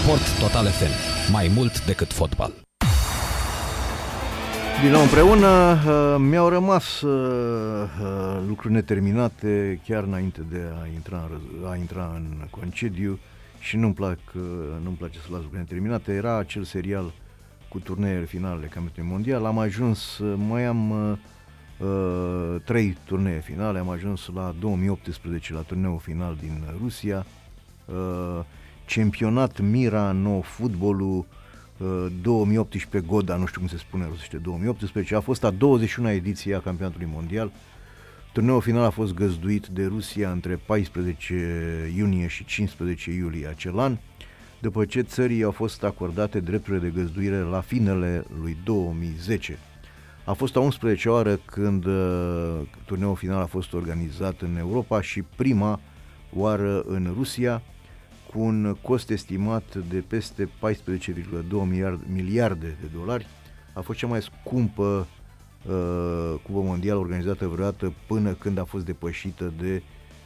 Sport Total FM. Mai mult decât fotbal. Din nou împreună, mi-au rămas lucruri neterminate chiar înainte de a intra în concediu și nu-mi place să las lucruri neterminate. Era acel serial cu turneele finale Campionatului Mondial. Am ajuns, mai am 3 turnee finale, am ajuns la 2018 la turneul final din Rusia, Campionat Mira No Fotbalul 2018 Goda, nu știu cum se spune în rusește, 2018, a fost a 21-a ediție a Campionatului Mondial. Turneul final a fost găzduit de Rusia între 14 iunie și 15 iulie acel an, după ce țării au fost acordate drepturile de găzduire la finele lui 2010. A fost a 11-a oară când turneul final a fost organizat în Europa și prima oară în Rusia, cu un cost estimat de peste 14,2 miliarde de dolari. A fost cea mai scumpă cupă mondială organizată vreodată până când a fost depășită de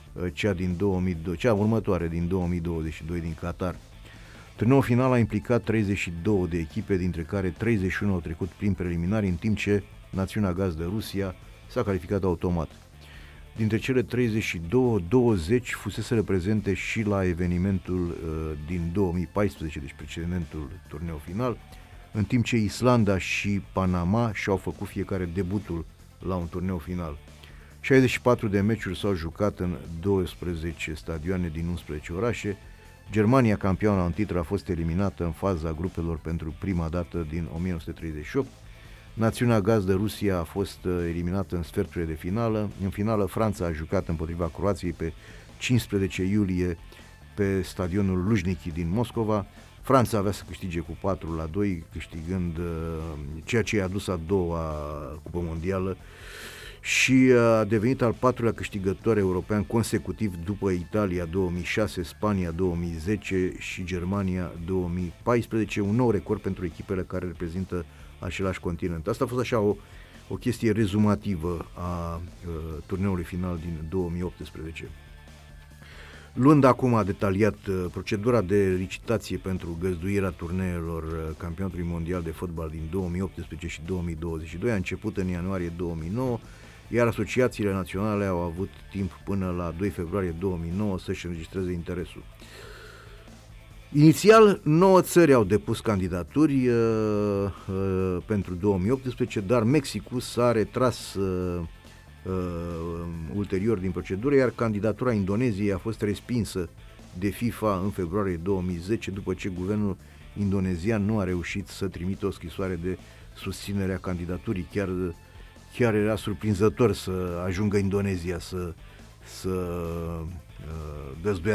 cea următoare din 2022 din Qatar. Turneul final a implicat 32 de echipe, dintre care 31 au trecut prin preliminari, în timp ce națiunea gazdă Rusia s-a calificat automat. Dintre cele 32, 20 fuseseră prezente și la evenimentul din 2014, deci precedentul turneu final, în timp ce Islanda și Panama și-au făcut fiecare debutul la un turneu final. 64 de meciuri s-au jucat în 12 stadioane din 11 orașe. Germania, campioana în titlu, a fost eliminată în faza grupelor pentru prima dată din 1938. Națiunea gazdă Rusia a fost eliminată în sferturile de finală. În finală, Franța a jucat împotriva Croației pe 15 iulie pe stadionul Lujniki din Moscova. Franța avea să câștige cu 4-2, câștigând ceea ce i-a dus a doua cupă mondială și a devenit al 4-lea câștigător european consecutiv după Italia 2006, Spania 2010 și Germania 2014, un nou record pentru echipele care reprezintă același continent. Asta a fost așa o chestie rezumativă a turneului final din 2018. Luând acum detaliat procedura de licitație pentru găzduirea turneelor Campionatului Mondial de Fotbal din 2018 și 2022 a început în ianuarie 2009, iar asociațiile naționale au avut timp până la 2 februarie 2009 să-și înregistreze interesul. Inițial, 9 țări au depus candidaturi pentru 2018, dar Mexicul s-a retras ulterior din procedură, iar candidatura Indoneziei a fost respinsă de FIFA în februarie 2010, după ce guvernul indonezian nu a reușit să trimită o scrisoare de susținere a candidaturii. Chiar era surprinzător să ajungă Indonezia să găzduiască